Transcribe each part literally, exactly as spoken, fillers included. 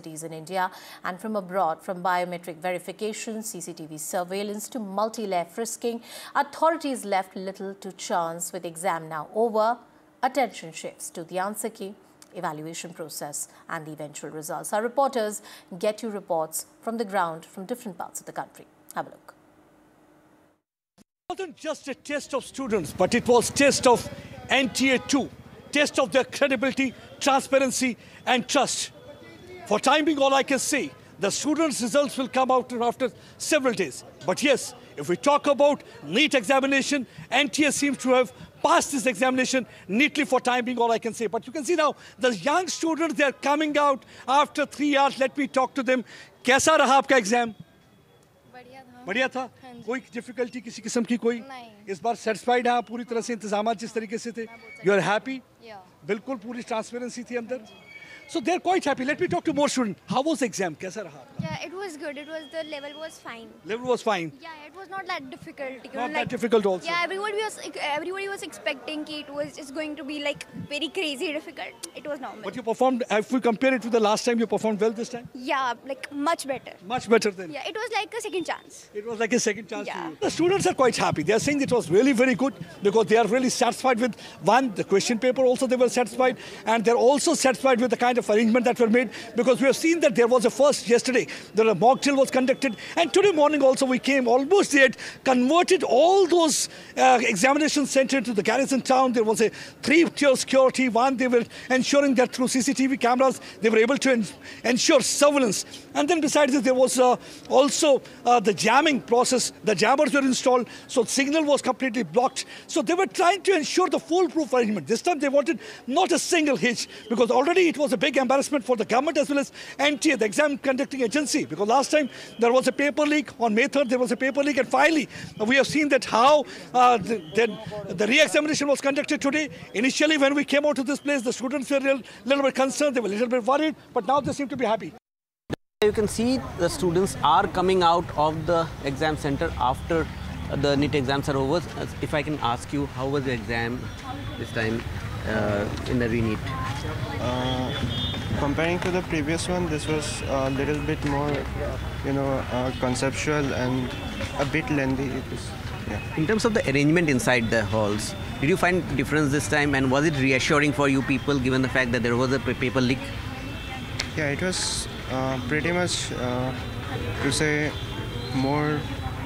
universities in India and from abroad, from biometric verification, C C T V surveillance to multi-layer frisking, authorities left little to chance. With exam now over, attention shifts to the answer key, evaluation process and the eventual results. Our reporters get you reports from the ground from different parts of the country. Have a look. It wasn't just a test of students, but it was test of N T A too. Test of their credibility, transparency and trust. For time being, all I can say, the students' results will come out after several days. But yes, if we talk about NEET examination, N T A seems to have passed this examination neatly for time being, all I can say. But you can see now, the young students, they are coming out after three hours. Let me talk to them. कैसा रहा आपका exam? बढ़िया था। बढ़िया था? कोई difficulty किसी किस्म की कोई? नहीं। इस बार satisfied हैं पूरी तरह से इंतजामात जिस तरीके से थे? You are happy? Yeah. बिल्कुल पूरी transparency थी अंदर? So they're quite happy. Let me talk to more students. How was the exam? कैसा रहा? Yeah, it was good. It was the level was fine. Level was fine. Yeah, it was not that difficult. You know, Not that like, difficult also. Yeah, everybody was everybody was expecting कि it was just going to be like very crazy difficult. It was normal. But you performed. If we compare it to the last time, you performed well this time. Yeah, like much better. Much better than. Yeah, it was like a second chance. It was like a second chance Yeah. to you. The students are quite happy. They are saying it was really very good because they are really satisfied with one, the question paper also they were satisfied, and they're also satisfied with the kind of arrangement that were made, because we have seen that there was a first yesterday, that a mock drill was conducted, and today morning also we came almost they had converted all those uh, examination centers into the garrison town. There was a three-tier security. One, they were ensuring that through C C T V cameras they were able to en ensure surveillance, and then besides this there was uh, also uh, the jamming process. The jammers were installed, so signal was completely blocked. So they were trying to ensure the foolproof arrangement. This time they wanted not a single hitch, because already it was a big embarrassment for the government as well as N T A, the exam conducting agency, because last time there was a paper leak. On May third there was a paper leak, and finally uh, we have seen that how uh, the, then the re-examination was conducted today. Initially when we came out to this place, the students were a little, little bit concerned, they were a little bit worried, but now they seem to be happy. You can see the students are coming out of the exam center after the NEET exams are over. If I can ask you, how was the exam this time uh, in the re-NEET? Uh, comparing to the previous one, this was a little bit more, you know, uh, conceptual and a bit lengthy. It was, yeah. In terms of the arrangement inside the halls, did you find difference this time, and was it reassuring for you people given the fact that there was a paper leak? Yeah, it was uh, pretty much, uh, to say, more,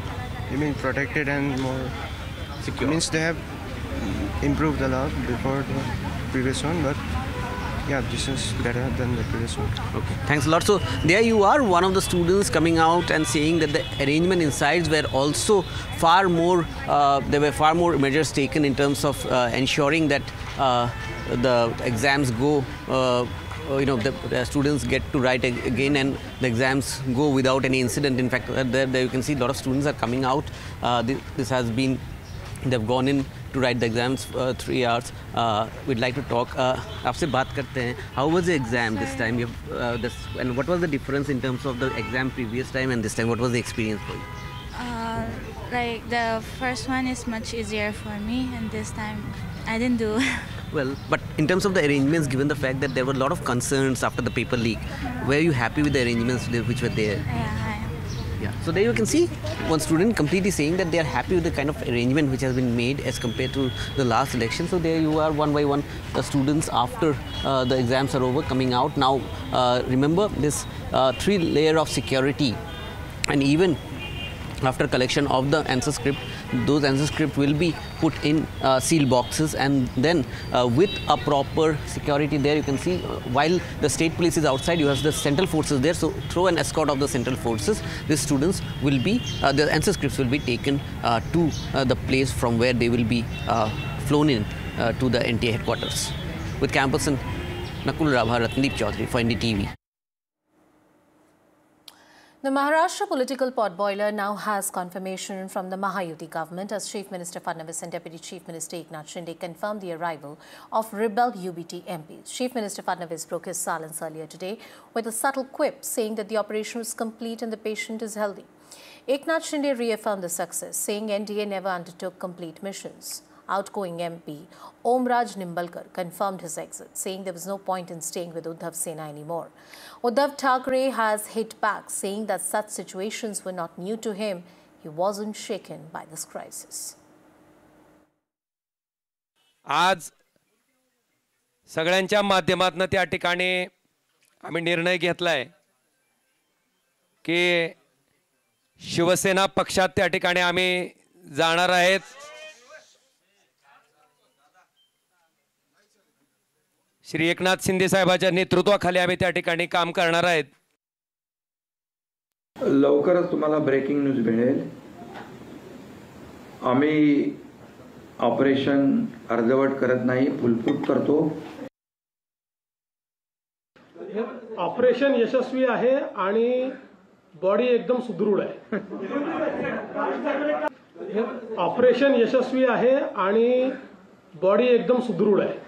I mean, protected and more Secure. Means they have improved a lot before the previous one, but yeah, this is better than the previous one. Okay, thanks a lot. So there you are, one of the students coming out and saying that the arrangement inside were also far more, uh, there were far more measures taken in terms of uh, ensuring that uh, the exams go, uh, you know, the, the students get to write again and the exams go without any incident. In fact, there, there you can see a lot of students are coming out. Uh, this, this has been, they've gone in to write the exams uh, three hours. Uh, we'd like to talk. Uh, आपसे बात करते हैं. How was the exam this time? You, uh, this, and what was the difference in terms of the exam previous time and this time? What was the experience for you? Uh, like the first one is much easier for me, and this time I didn't do. Well, but in terms of the arrangements, given the fact that there were a lot of concerns after the paper leak, were you happy with the arrangements which were there? Yeah, I am. Yeah. So there you can see one student completely saying that they are happy with the kind of arrangement which has been made as compared to the last election. So there you are, one by one, the students after uh, the exams are over coming out. Now, uh, remember this uh, three layer of security, and even after collection of the answer script, those answer script will be put in uh, seal boxes, and then uh, with a proper security there, you can see uh, while the state police is outside, you have the central forces there. So through an escort of the central forces, the students will be, uh, the answer scripts will be taken uh, to uh, the place from where they will be uh, flown in uh, to the N T A headquarters. With campus and Nakul Rabha, Ratndeep Chaudhary for N D T V. The Maharashtra political potboiler now has confirmation from the Mahayuti government, as Chief Minister Fadnavis and Deputy Chief Minister Eknath Shinde confirmed the arrival of rebel U B T M Ps. Chief Minister Fadnavis broke his silence earlier today with a subtle quip, saying that the operation was complete and the patient is healthy. Eknath Shinde reaffirmed the success, saying N D A never undertook complete missions. Outgoing M P Omraj Nimbalkar confirmed his exit, saying there was no point in staying with Uddhav Sena anymore. Uddhav Thackeray has hit back, saying that such situations were not new to him. He wasn't shaken by this crisis. आज सगळ्यांच्या माध्यमातून त्या ठिकाणी आम्ही निर्णय घेतलाय की शिवसेना पक्षात त्या ठिकाणी आम्ही जाणार आहेत. श्री एकनाथ शिंदे साहेबांच्या नेतृत्वाखाली आम्ही त्या ठिकाणी काम करणार आहेत. लवकरच तुम्हाला ब्रेकिंग न्यूज मिळेल. आम्ही ऑपरेशन अर्धवट करत नाही, फुलप्रूफ करतो. ऑपरेशन यशस्वी आहे आणि बॉडी एकदम सुदृढ आहे. ऑपरेशन यशस्वी आहे आणि बॉडी एकदम सुदृढ आहे.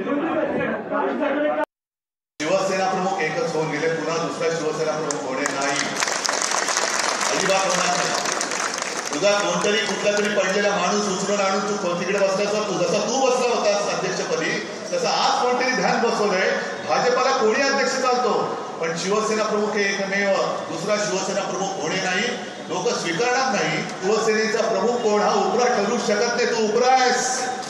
शिवसेना प्रमुख एकच होऊन गेले, पुन्हा दुसरा शिवसेना प्रमुख होणे नाही, अजिबात होणार नाही. तुझा कोणतरी कुठला तरी पडलेला माणूस उचलून आणून तू तिकडे बसल्याचा तू जसा तू बसला होतास अध्यक्षपदी तसं आज कोणतरी ध्यान बसवलंय. भाजपाला कोणी अध्यक्ष चालतो, पण शिवसेना प्रमुख हे एकमेव, दुसरा शिवसेना प्रमुख होणे नाही, लोक स्वीकारणार नाही. शिवसेनेचा प्रमुख कोण हा उपरा ठरू शकत नाही. तू उपरा आहेस,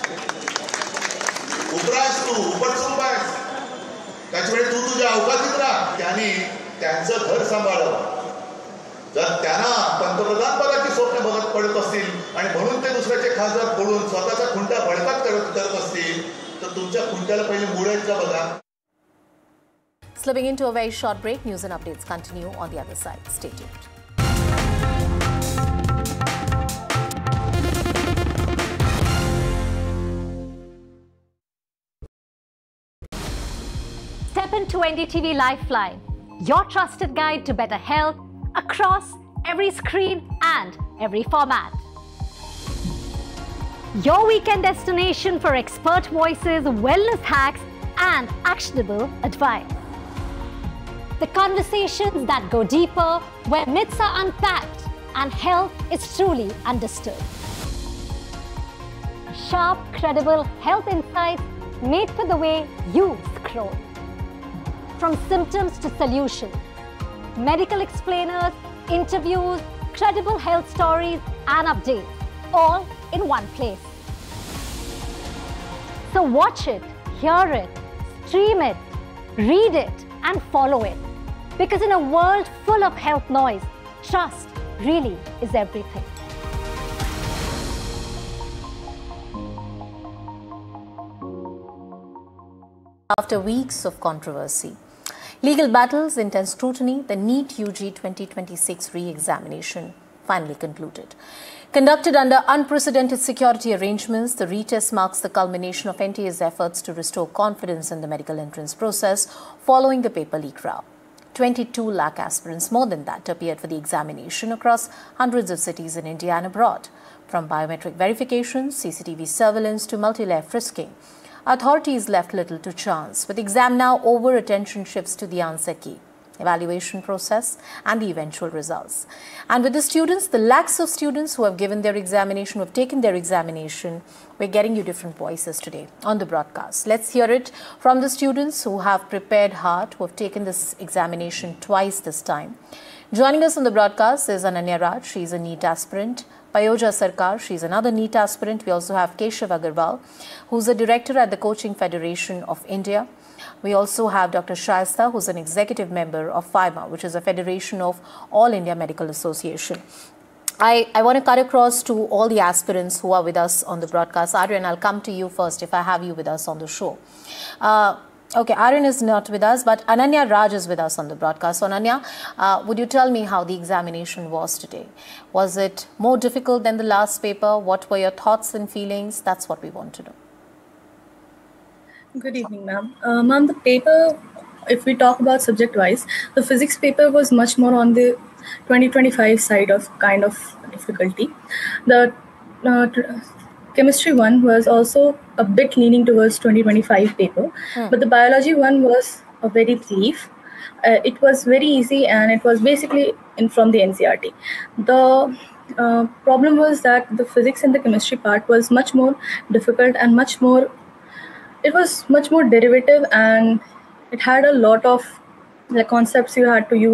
उपरा आहेस, तू उपटसूप आहेस. त्याच्यामुळे तू तुझ्या अवकाशात राहा. त्यांनी त्यांचं घर सांभाळावं. जर त्यांना पंतप्रधान पदाची स्वप्न बघत पडत असतील आणि म्हणून ते दुसऱ्याचे खासदार फोडून स्वतःचा खुंटा बळकट करत करत असतील तर तुमच्या खुंट्याला पहिले मुडायचं बघा. Slipping into a very short break, news and updates continue on the other side. Stay tuned. Step into N D T V Lifeline, your trusted guide to better health across every screen and every format. Your weekend destination for expert voices, wellness hacks, and actionable advice. The conversations that go deeper, where myths are unpacked and health is truly understood. Sharp, credible health insights made for the way you scroll. From symptoms to solutions, medical explainers, interviews, credible health stories, and updates, all in one place. So watch it, hear it, stream it, read it, and follow it. Because in a world full of health noise, trust really is everything. After weeks of controversy, legal battles, intense scrutiny, the NEET U G twenty twenty-six re-examination finally concluded. Conducted under unprecedented security arrangements, the retest marks the culmination of N T A's efforts to restore confidence in the medical entrance process following the paper leak row. twenty-two lakh aspirants, more than that, appeared for the examination across hundreds of cities in India and abroad. From biometric verification, C C T V surveillance to multi-layer frisking, authorities left little to chance. With exam now over, attention shifts to the answer key, evaluation process and the eventual results. And with the students, the lakhs of students who have given their examination, who have taken their examination, we're getting you different voices today on the broadcast. Let's hear it from the students who have prepared hard, who have taken this examination twice this time. Joining us on the broadcast is Ananya Raj. She's a NEET aspirant. Payoja Sarkar, she's another NEET aspirant. We also have Keshav Agarwal, who's a director at the Coaching Federation of India. We also have Doctor Shaista, who's an executive member of FIMA, which is a federation of All India Medical Association. I, I want to cut across to all the aspirants who are with us on the broadcast. Aryan, I'll come to you first if I have you with us on the show. Uh, okay, Aryan is not with us, but Ananya Raj is with us on the broadcast. So, Ananya, uh, would you tell me how the examination was today? Was it more difficult than the last paper? What were your thoughts and feelings? That's what we want to know. Good evening, ma'am. Uh, ma'am, the paper, if we talk about subject-wise, the physics paper was much more on the twenty twenty-five side of kind of difficulty. The uh, chemistry one was also a bit leaning towards twenty twenty-five paper, hmm. but the biology one was a very brief. Uh, it was very easy and it was basically in from the N C E R T. The uh, problem was that the physics and the chemistry part was much more difficult and much more, it was much more derivative, and it had a lot of the concepts you had to use